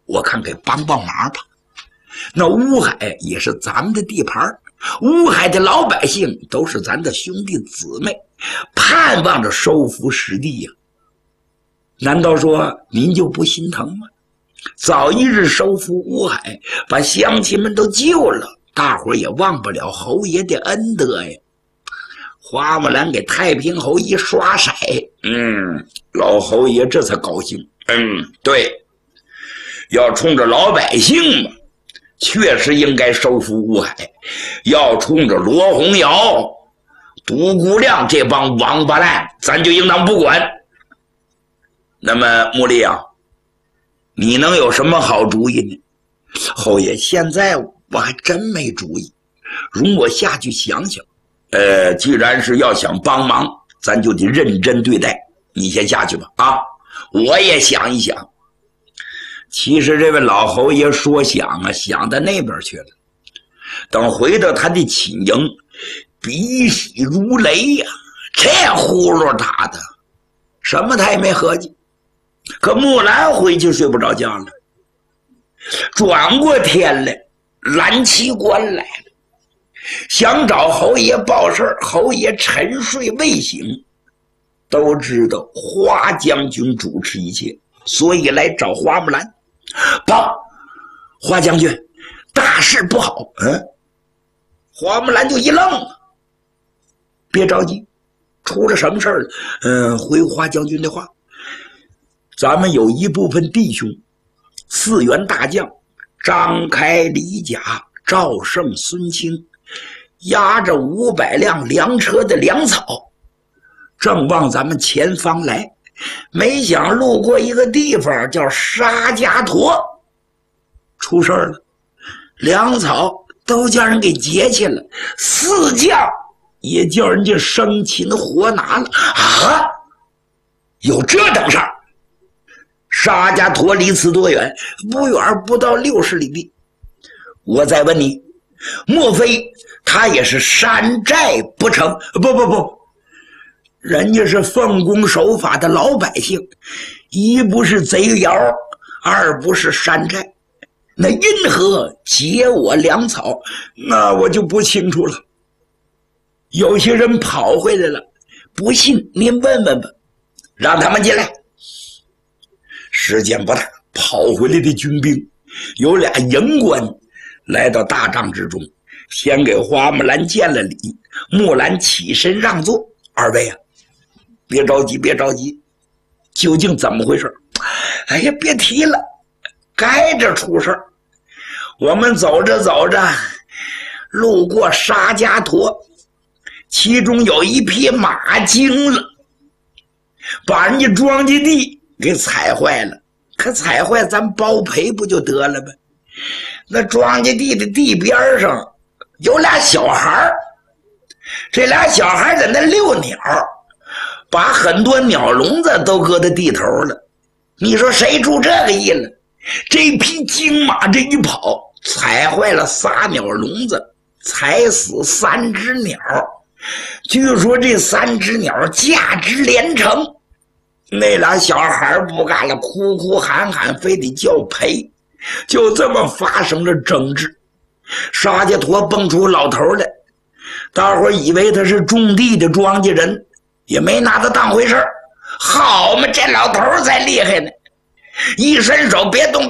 我看给帮帮忙吧。那乌海也是咱们的地盘，乌海的老百姓都是咱的兄弟姊妹，盼望着收复失地呀。难道说您就不心疼吗？早一日收复乌海，把乡亲们都救了，大伙也忘不了侯爷的恩德呀。花木兰给太平侯一刷色，老侯爷这才高兴。对，要冲着老百姓嘛，确实应该收复乌海。要冲着罗洪尧、独孤亮这帮王八蛋，咱就应当不管。那么穆丽啊，你能有什么好主意呢？侯爷，现在我还真没主意，容我下去想想。既然是要想帮忙，咱就得认真对待。你先下去吧。啊，我也想一想。其实这位老侯爷说想啊，想到那边去了。等回到他的寝营，鼻息如雷呀，这呼噜打的，什么他也没合计。可木兰回去睡不着觉了，转过天来，蓝旗官来了，想找侯爷报事，侯爷沉睡未醒。都知道花将军主持一切，所以来找花木兰报。花将军，大事不好。花木兰就一愣，别着急，出了什么事了？回花将军的话，咱们有一部分弟兄，4员大将张开、李甲、赵胜、孙清，押着500辆粮车的粮草，正往咱们前方来。没想路过一个地方叫沙家坨，出事了，粮草都叫人给劫去了，4将也叫人家生擒活拿了。啊，有这等事儿？沙家坨离此多远？不远，不到60里地。我再问你，莫非他也是山寨不成？不，人家是奉公守法的老百姓，一不是贼窑，二不是山寨，那因何劫我粮草？那我就不清楚了。有些人跑回来了，不信您问问吧。让他们进来。时间不大，跑回来的军兵有俩营官来到大帐之中，先给花木兰见了礼。木兰起身让座。二位啊，别着急，究竟怎么回事？哎呀，别提了，该着出事。我们走着路过沙家坨，其中有一匹马惊了，把人家庄稼地给踩坏了。可踩坏咱包赔不就得了吗？那庄稼地的地边上有俩小孩，这俩小孩在那遛鸟，把很多鸟笼子都搁在地头了。你说谁注这个意了？这匹金马这一跑，踩坏了仨鸟笼子，踩死3只鸟。据说这3只鸟价值连城。那俩小孩不干了，哭哭喊喊，非得叫赔。就这么发生了争执。沙家坨蹦出老头来，大伙以为他是种地的庄稼人，也没拿他当回事。好嘛，这老头才厉害呢，一伸手，别动。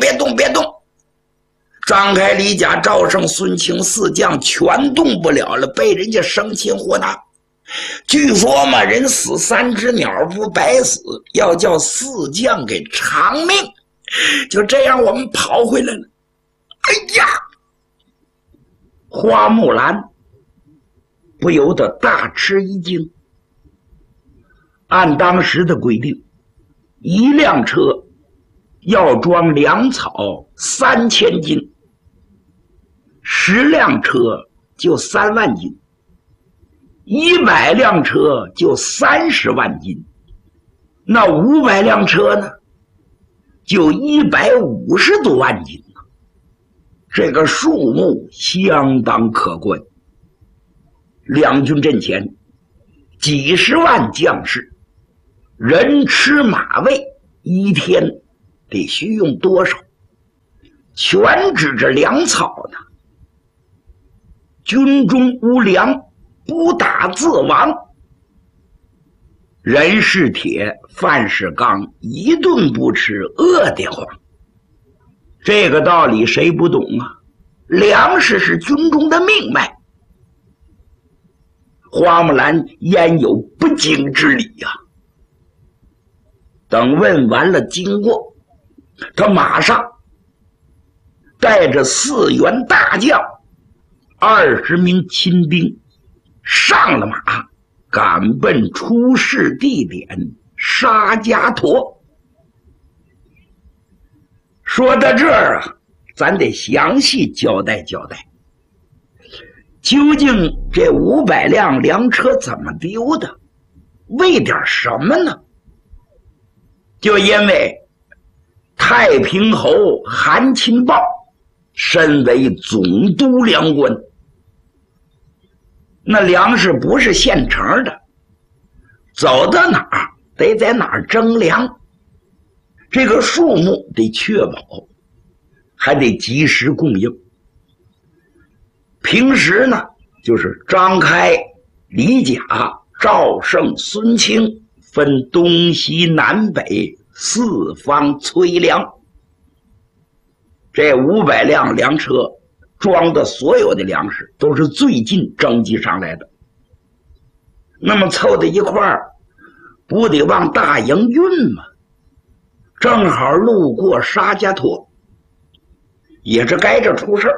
张开、李甲、赵胜、孙清4将全动不了了，被人家生擒活拿。据说嘛，人死3只鸟不白死，要叫4将给偿命。就这样我们跑回来了。哎呀，花木兰不由得大吃一惊。按当时的规定，1辆车要装粮草3000斤，10辆车就3万斤，100辆车就30万斤，那500辆车呢，就150多万斤。这个数目相当可观。两军阵前几十万将士，人吃马喂，一天得需用多少？ 全指着粮草呢。军中无粮，不打自亡。人是铁，饭是钢，一顿不吃饿得慌。这个道理谁不懂啊？粮食是军中的命脉。花木兰焉有不敬之理呀？等问完了经过，他马上带着4员大将、20名亲兵上了马，赶奔出事地点沙迦陀。说到这儿啊，咱得详细交代交代，究竟这500辆粮车怎么丢的？为点什么呢？就因为太平侯韩钦豹身为总督粮官，那粮食不是现成的，走到哪儿得在哪儿征粮，这个数目得确保，还得及时供应。平时呢，就是张开、李甲、赵胜、孙清分东西南北4方催粮。这500辆粮车装的所有的粮食都是最近征集上来的，那么凑在一块儿，不得往大营运吗？正好路过沙迦陀，也是该着出事儿。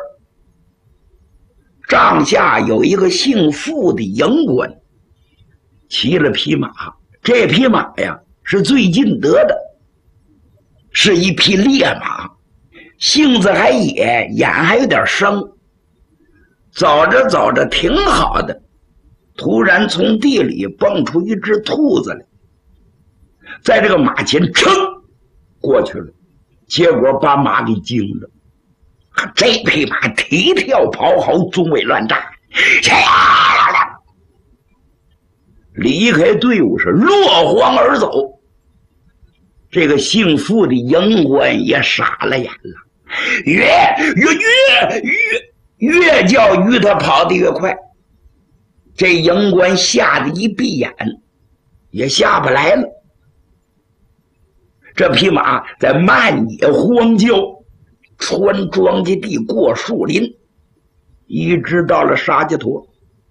帐下有一个姓傅的营官，骑了匹马，这匹马呀是最近得的，是一匹烈马，性子还野，眼还有点生。走着走着挺好的，突然从地里蹦出一只兔子来，在这个马前噌过去了，结果把马给惊了。这匹马蹄跳跑好，纵尾乱炸，离开队伍是落荒而走。这个姓傅的营官也傻了眼了，越叫鱼他跑得越快。这营官吓得一闭眼，也下不来了。这匹马在漫野荒郊，穿庄稼地，过树林，一直到了沙迦陀。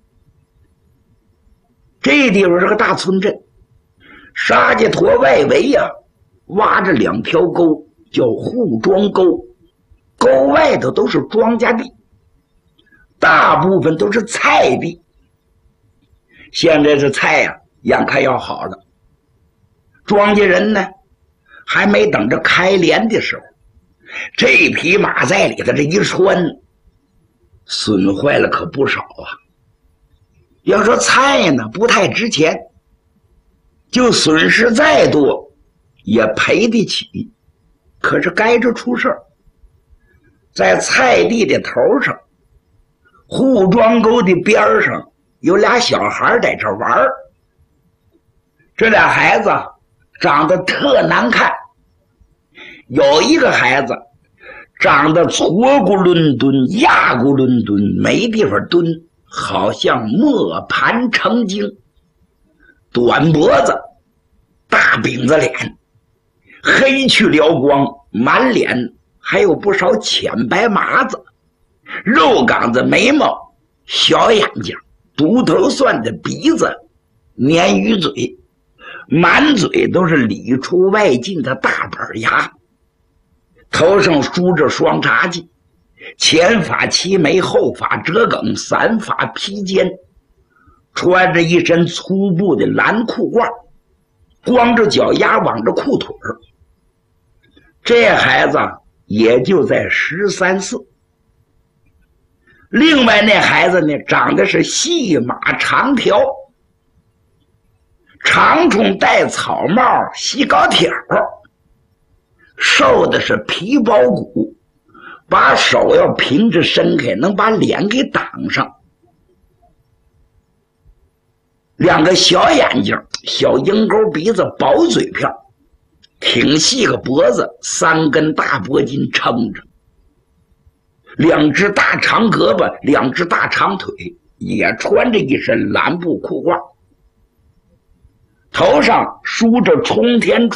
这地方是个大村镇，沙迦陀外围呀，挖着2条沟，叫护庄沟，沟外头都是庄稼地，大部分都是菜地。现在这菜呀，眼看要好了，庄稼人呢还没等着开镰的时候，这匹马在里头这一穿，损坏了可不少啊。要说菜呢不太值钱，就损失再多也赔得起，可是该着出事儿。在菜地的头上，护庄沟的边上有俩小孩在这玩，这俩孩子长得特难看，有一个孩子长得矬咕伦敦，压咕伦敦，没地方蹲，好像磨盘成精，短脖子，大饼子脸，黑去撩光，满脸还有不少浅白麻子，肉岗子眉毛，小眼睛，独头蒜的鼻子，鲶鱼嘴，满嘴都是里出外进的大板牙，头上梳着双叉髻，前发齐眉，后发折梗，散发披肩，穿着一身粗布的蓝裤褂，光着脚丫往着裤腿儿。这孩子也就在13、14。另外那孩子呢，长得是细马长条，长冲带草帽，细高挑，瘦的是皮包骨，把手要平着伸开，能把脸给挡上。两个小眼睛，小鹰钩鼻子，薄嘴片，挺细个脖子，3根大脖筋撑着， 两只大长胳膊，两只大长腿，也穿着一身蓝布裤褂，头上梳着冲天